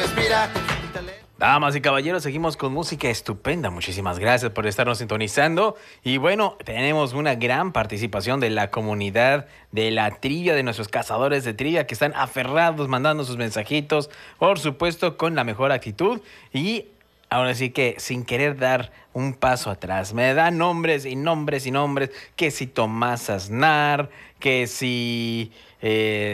respira. Damas y caballeros, seguimos con música estupenda. Muchísimas gracias por estarnos sintonizando. Y bueno, tenemos una gran participación de la comunidad de la trivia, de nuestros cazadores de trivia que están aferrados, mandando sus mensajitos, por supuesto, con la mejor actitud. Y ahora sí que sin querer dar un paso atrás, me dan nombres y nombres y nombres, que si Tomás Aznar, que si